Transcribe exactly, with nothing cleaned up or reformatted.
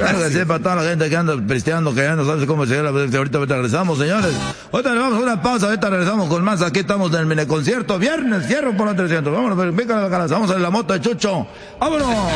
Claro que sí, para toda la gente que anda pisteando, que ya no sabe cómo llegar. Ahorita, ahorita regresamos, señores. Ahorita le vamos a una pausa, ahorita regresamos con más. Aquí estamos del mini concierto. Viernes, cierro por la trescientos. Vámonos, pícale la cara. Vamos en la moto de Chucho. ¡Vámonos!